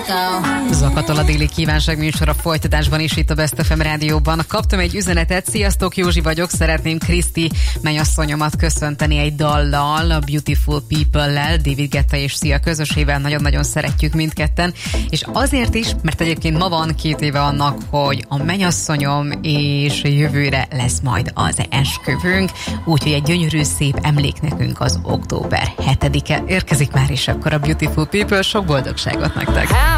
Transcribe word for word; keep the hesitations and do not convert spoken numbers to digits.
Zakatol a déli kívánság műsor a folytatásban is itt a Best ef em rádióban. Kaptam egy üzenetet, sziasztok, Józsi vagyok, szeretném Kriszti mennyasszonyomat köszönteni egy dallal, a Beautiful People-lel, David Guetta és Sia közösével, nagyon-nagyon szeretjük mindketten, és azért is, mert egyébként ma van két éve annak, hogy a mennyasszonyom és jövőre lesz majd az esküvőnk, úgyhogy egy gyönyörű szép emlék nekünk az október hetedike. Érkezik már is akkor a Beautiful People, sok boldogságot nektek!